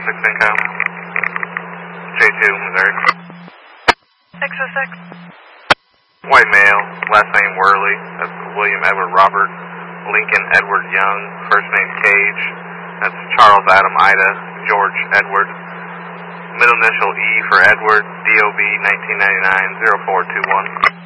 income. J2, Missouri. 606. White male, last name Worley. That's William Edward Robert Lincoln Edward Young. First name Cage. That's Charles Adam Ida George Edward. Middle initial E for Edward. DOB 1999 0421.